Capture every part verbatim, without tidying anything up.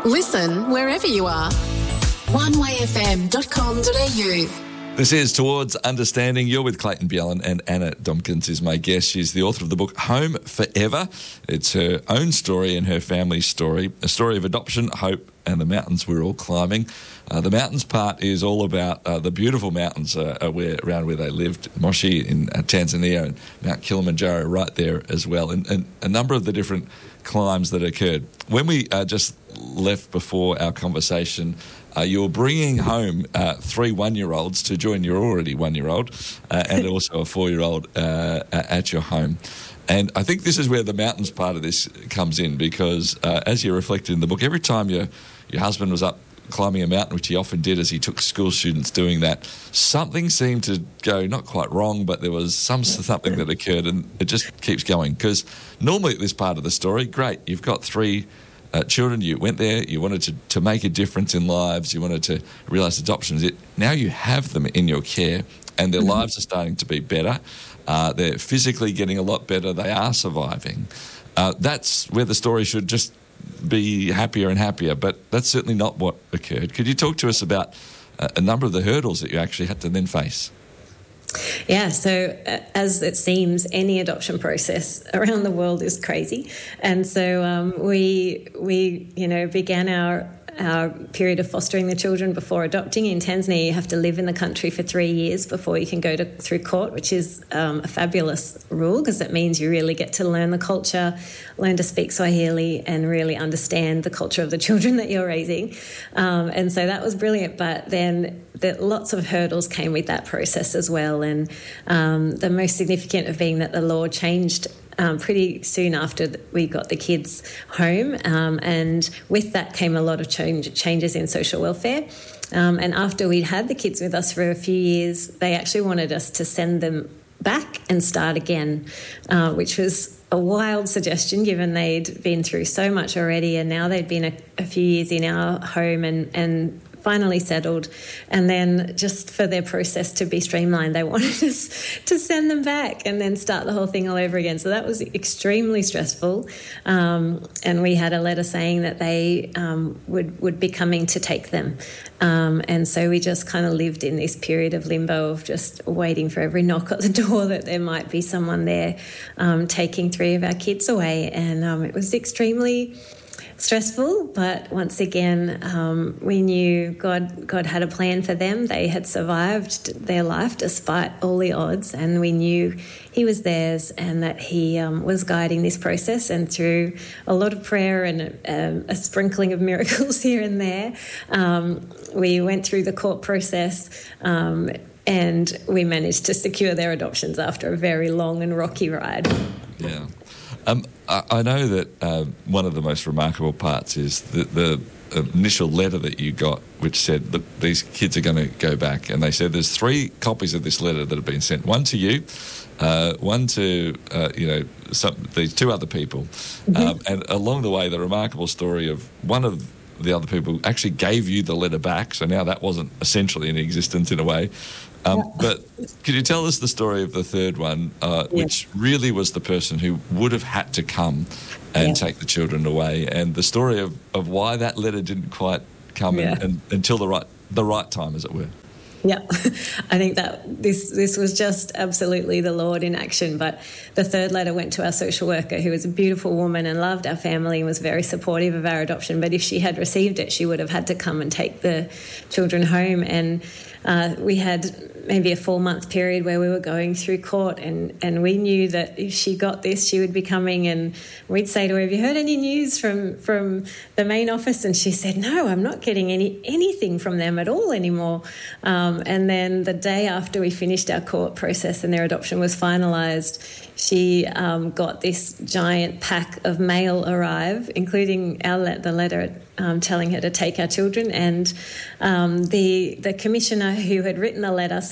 Listen wherever you are. one way f m dot com dot a u. This is Towards Understanding. You're with Clayton Bjellan, and Anna Domkins is my guest. She's the author of the book Home Forever. It's her own story and her family's story, a story of adoption, hope, and the mountains we're all climbing. Uh, the mountains part is all about uh, the beautiful mountains uh, uh, where, around where they lived, Moshi in uh, Tanzania and Mount Kilimanjaro right there as well, and, and a number of the different climbs that occurred. When we uh, just left before our conversation, Uh, you're bringing home uh, three one-year-olds to join your already one-year-old uh, and also a four-year-old uh, at your home. And I think this is where the mountains part of this comes in, because uh, as you reflected in the book, every time your your husband was up climbing a mountain, which he often did as he took school students doing that, something seemed to go not quite wrong, but there was some something that occurred, and it just keeps going. Because normally at this part of the story, great, you've got three Uh, children, you went there, you wanted to, to make a difference in lives, you wanted to realise adoption is it. Now you have them in your care and their mm-hmm. lives are starting to be better. Uh, they're physically getting a lot better. They are surviving. Uh, that's where the story should just be happier and happier, but that's certainly not what occurred. Could you talk to us about uh, a number of the hurdles that you actually had to then face? Yeah, so uh, as it seems, any adoption process around the world is crazy, and so um, we we you know began our our period of fostering the children before adopting. In Tanzania, you have to live in the country for three years before you can go to through court, which is um, a fabulous rule because it means you really get to learn the culture, learn to speak Swahili, and really understand the culture of the children that you're raising. Um, and so that was brilliant. But then the, lots of hurdles came with that process as well. And um, the most significant of being that the law changed Um, pretty soon after we got the kids home, um, and with that came a lot of change, changes in social welfare. Um, and after we'd had the kids with us for a few years, they actually wanted us to send them back and start again, uh, which was a wild suggestion given they'd been through so much already, and now they'd been a, a few years in our home and, and finally settled, and then just for their process to be streamlined, they wanted us to send them back and then start the whole thing all over again. So that was extremely stressful, um, and we had a letter saying that they um, would, would be coming to take them, um, and so we just kind of lived in this period of limbo of just waiting for every knock at the door that there might be someone there um, taking three of our kids away, and um, it was extremely stressful, but once again, um, we knew God God had a plan for them. They had survived their life despite all the odds, and we knew He was theirs and that He um, was guiding this process. And through a lot of prayer and a, a sprinkling of miracles here and there, um, we went through the court process um, and we managed to secure their adoptions after a very long and rocky ride. Yeah. Um, I, I know that uh, one of the most remarkable parts is the, the initial letter that you got, which said, look, these kids are going to go back. And they said there's three copies of this letter that have been sent, one to you, uh, one to, uh, you know, some, these two other people. Mm-hmm. Um, and along the way, the remarkable story of one of the other people actually gave you the letter back. So now that wasn't essentially in existence in a way. Um, yeah. But could you tell us the story of the third one, uh, yeah. which really was the person who would have had to come and yeah. take the children away, and the story of, of why that letter didn't quite come yeah. in, in, until the right the right time, as it were? Yeah, I think that this this was just absolutely the Lord in action. But the third letter went to our social worker, who was a beautiful woman and loved our family and was very supportive of our adoption. But if she had received it, she would have had to come and take the children home. And uh, we had maybe a four-month period where we were going through court, and, and we knew that if she got this, she would be coming, and we'd say to her, have you heard any news from, from the main office? And she said, no, I'm not getting any anything from them at all anymore. Um, and then the day after we finished our court process and their adoption was finalised, she um, got this giant pack of mail arrive, including our le- the letter um, telling her to take our children, and um, the the commissioner who had written the letter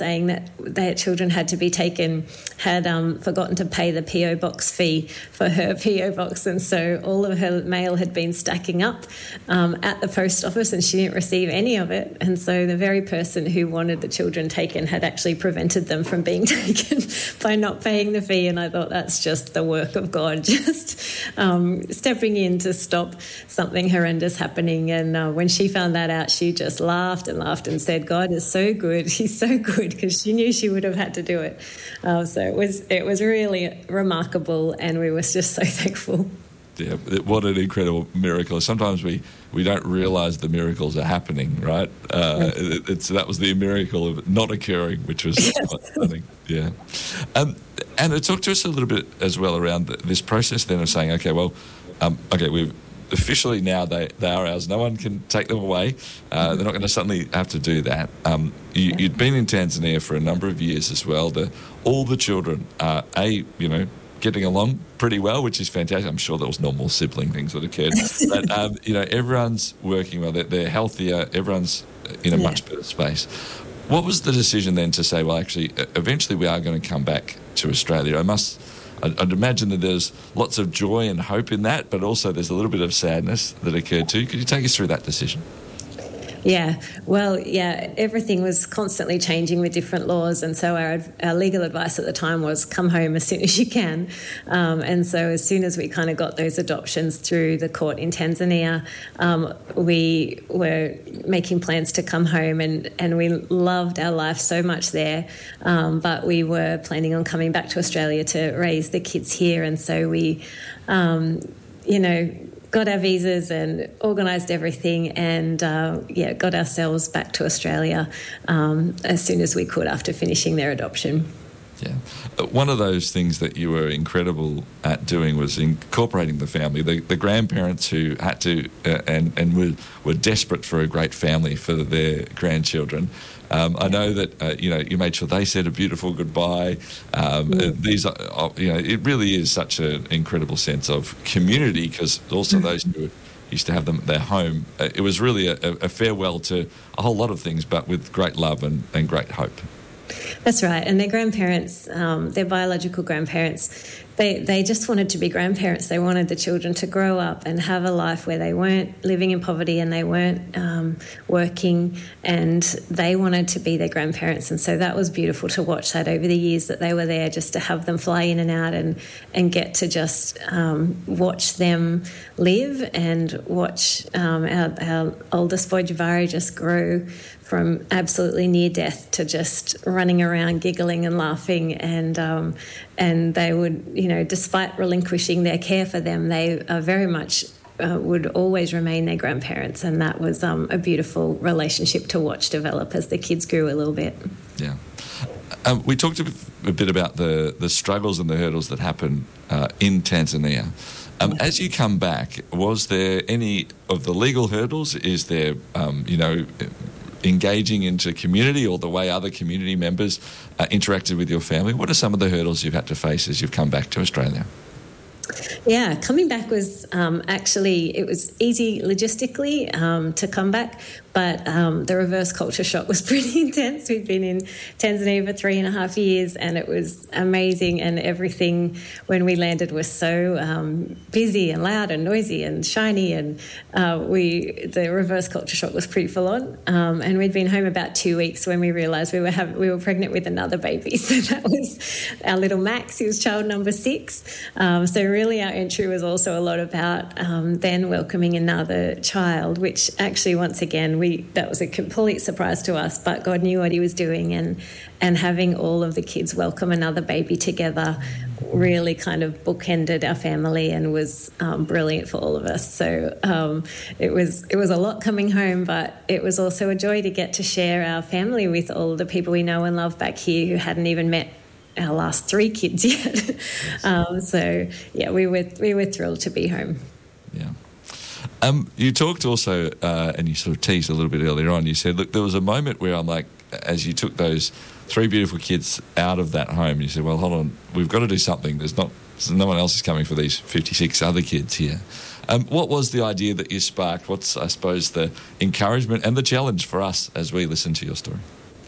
saying that their children had to be taken, had um, forgotten to pay the P O box fee for her P O box, and so all of her mail had been stacking up um, at the post office, and she didn't receive any of it. And so the very person who wanted the children taken had actually prevented them from being taken by not paying the fee. And I thought, that's just the work of God, just um, stepping in to stop something horrendous happening. And uh, when she found that out, she just laughed and laughed and said, God is so good, he's so good, because she knew she would have had to do it. Uh, so it was it was really remarkable, and we were just so thankful. Yeah, what an incredible miracle. Sometimes we, we don't realise the miracles are happening, right? Uh, it, it's that was the miracle of it not occurring, which was quite funny. Yeah. Um, Anna, talk to us a little bit as well around the, this process then of saying, okay, well, um, okay, we've officially now they, they are ours. No one can take them away. Uh, they're not going to suddenly have to do that. Um, you, you'd been in Tanzania for a number of years as well. The, all the children are, A, you know, getting along pretty well, which is fantastic. I'm sure there was normal sibling things that occurred. But, um, you know, everyone's working well. They're, they're healthier. Everyone's in a yeah. much better space. What was the decision then to say, well, actually, eventually we are going to come back to Australia? I must... I'd imagine that there's lots of joy and hope in that, but also there's a little bit of sadness that occurred too. Could you take us through that decision? Yeah, well, yeah, everything was constantly changing with different laws, and so our, our legal advice at the time was come home as soon as you can. Um, and so as soon as we kind of got those adoptions through the court in Tanzania, um, we were making plans to come home, and, and we loved our life so much there, um, but we were planning on coming back to Australia to raise the kids here, and so we, um, you know, got our visas and organised everything, and uh, yeah, got ourselves back to Australia um, as soon as we could after finishing their adoption. Yeah. One of those things that you were incredible at doing was incorporating the family, the, the grandparents who had to uh, and, and were, were desperate for a great family for their grandchildren. Um, I know that, uh, you know, you made sure they said a beautiful goodbye. Um, yeah. These are, you know, it really is such an incredible sense of community, because also mm-hmm. those who used to have them at their home, uh, it was really a, a farewell to a whole lot of things, but with great love and, and great hope. That's right. And their grandparents, um, their biological grandparents, they, they just wanted to be grandparents. They wanted the children to grow up and have a life where they weren't living in poverty and they weren't um, working, and they wanted to be their grandparents. And so that was beautiful to watch that over the years that they were there, just to have them fly in and out and, and get to just um, watch them live and watch um, our, our oldest boy, Javari, just grow from absolutely near death to just running around, giggling and laughing, and um, and they would, you know, despite relinquishing their care for them, they are very much uh, would always remain their grandparents, and that was um, a beautiful relationship to watch develop as the kids grew a little bit. Yeah. Um, we talked a bit about the, the struggles and the hurdles that happen uh, in Tanzania. Um, as you come back, was there any of the legal hurdles? Is there, um, you know, engaging into community or the way other community members uh, interacted with your family? What are some of the hurdles you've had to face as you've come back to Australia? Yeah, coming back was um, actually, it was easy logistically um, to come back, but um, the reverse culture shock was pretty intense. We'd been in Tanzania for three and a half years, and it was amazing, and everything when we landed was so um, busy and loud and noisy and shiny, and uh, we the reverse culture shock was pretty full on. Um, and we'd been home about two weeks when we realised we were having, we were pregnant with another baby. So that was our little Max. He was child number six. Um, so really our entry was also a lot about um, then welcoming another child, which actually, once again, we that was a complete surprise to us, but God knew what he was doing, and and having all of the kids welcome another baby together really kind of bookended our family and was um, brilliant for all of us. So um, it was it was a lot coming home, but it was also a joy to get to share our family with all the people we know and love back here who hadn't even met our last three kids yet. um, so yeah, we were we were thrilled to be home. Yeah. Um, you talked also, uh, and you sort of teased a little bit earlier on, you said, look, there was a moment where I'm like, as you took those three beautiful kids out of that home, you said, well, hold on, we've got to do something. There's not, no one else is coming for these fifty-six other kids here. Um, what was the idea that you sparked? What's, I suppose, the encouragement and the challenge for us as we listen to your story?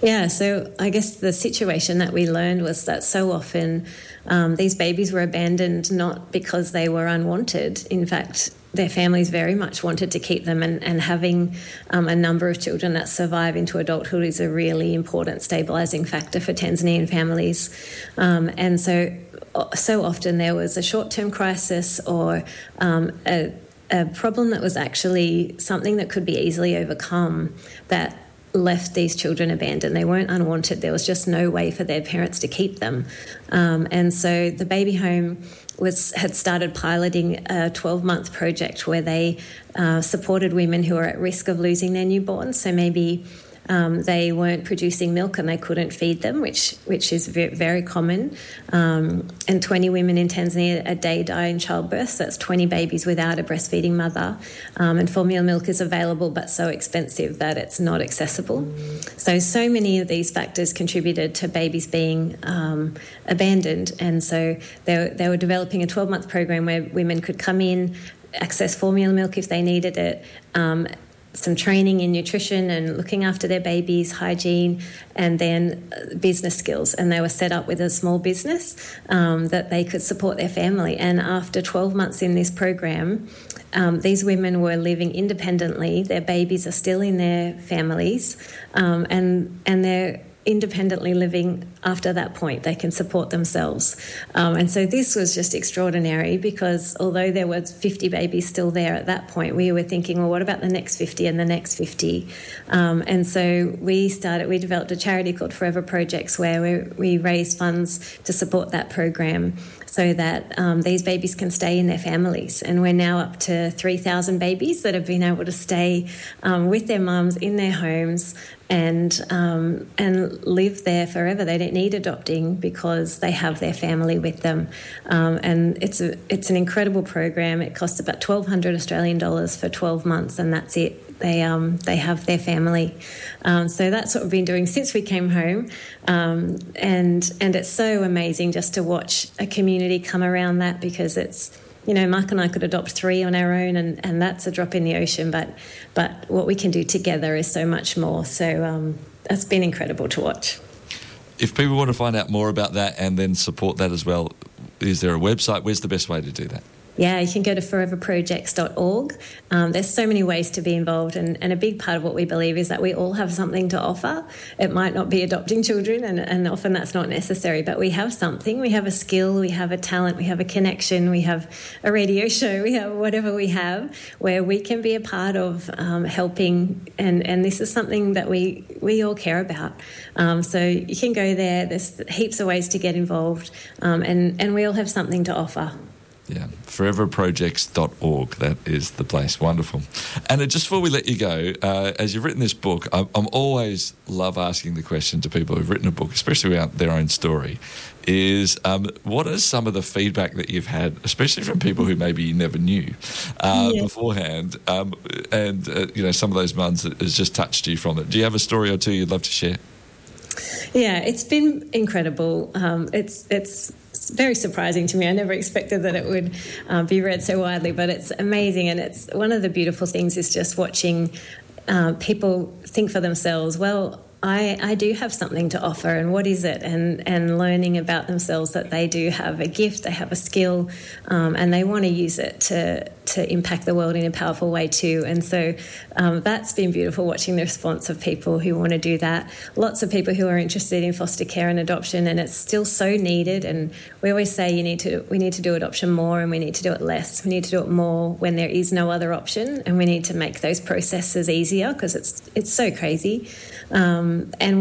Yeah, so I guess the situation that we learned was that so often um, these babies were abandoned not because they were unwanted. In fact, their families very much wanted to keep them, and, and having um, a number of children that survive into adulthood is a really important stabilising factor for Tanzanian families. Um, and so, so often there was a short-term crisis or um, a, a problem that was actually something that could be easily overcome that left these children abandoned. They weren't unwanted. There was just no way for their parents to keep them. Um, and so the baby home was had started piloting a twelve-month project where they uh, supported women who are at risk of losing their newborns. So maybe um, they weren't producing milk and they couldn't feed them, which which is very, very common. Um, and twenty women in Tanzania a day die in childbirth. So that's twenty babies without a breastfeeding mother. Um, and formula milk is available but so expensive that it's not accessible. So, so many of these factors contributed to babies being um, abandoned. And so they, they were developing a twelve-month program where women could come in, access formula milk if they needed it, um, some training in nutrition and looking after their babies, hygiene, and then business skills. And they were set up with a small business um, that they could support their family. And after twelve months in this program, um, these women were living independently. Their babies are still in their families, um, and and they're independently living after that point. They can support themselves. Um, and so this was just extraordinary, because although there was fifty babies still there at that point, we were thinking, well, what about the next fifty and the next fifty? Um, and so we started, we developed a charity called Forever Projects, where we, we raise funds to support that program so that um, these babies can stay in their families. And we're now up to three thousand babies that have been able to stay um, with their mums in their homes and um, and live there forever. They don't need adopting because they have their family with them. Um, and it's a it's an incredible program. It costs about twelve hundred Australian dollars for twelve months, and that's it. They um they have their family. Um, so that's what we've been doing since we came home, um, and and it's so amazing just to watch a community come around that, because it's, you know, Mark and I could adopt three on our own, and, and that's a drop in the ocean, but but what we can do together is so much more. So um, that's been incredible to watch. If people want to find out more about that and then support that as well, is there a website? Where's the best way to do that? Yeah, you can go to forever projects dot org. Um, there's so many ways to be involved, and, and a big part of what we believe is that we all have something to offer. It might not be adopting children, and, and often that's not necessary, but we have something. We have a skill, we have a talent, we have a connection, we have a radio show, we have whatever we have where we can be a part of um, helping, and, and this is something that we, we all care about. Um, so you can go there. There's heaps of ways to get involved, um, and, and we all have something to offer. Yeah, forever projects dot org, that is the place. Wonderful. And just before we let you go, uh, as you've written this book, I, I'm always love asking the question to people who've written a book, especially about their own story, is um, what is some of the feedback that you've had, especially from people who maybe you never knew uh, yeah. beforehand, um, and, uh, you know, some of those ones that has just touched you from it. Do you have a story or two you'd love to share? Yeah, it's been incredible. Um, it's it's very surprising to me. I never expected that it would uh, be read so widely, but it's amazing. And it's one of the beautiful things is just watching uh, people think for themselves, well, I, I do have something to offer, and what is it? And and learning about themselves that they do have a gift, they have a skill, um, and they want to use it to to impact the world in a powerful way too. And so um, that's been beautiful, watching the response of people who want to do that. Lots of people who are interested in foster care and adoption, and it's still so needed. And we always say you need to we need to do adoption more, and we need to do it less. We need to do it more when there is no other option, and we need to make those processes easier, because it's it's so crazy. Um, and